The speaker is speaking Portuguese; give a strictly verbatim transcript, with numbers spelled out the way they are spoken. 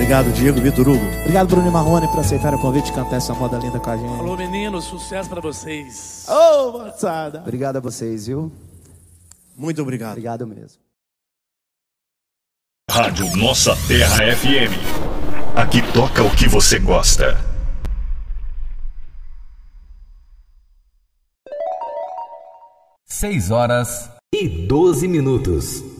Obrigado, Diego, Vitor Hugo. Obrigado, Bruno e Marrone, por aceitar o convite de cantar essa moda linda com a gente. Alô, meninos, sucesso pra vocês. Ô, oh, moçada. Obrigado a vocês, viu? Muito obrigado. Obrigado mesmo. Rádio Nossa Terra F M. Aqui toca o que você gosta. Seis horas e doze minutos.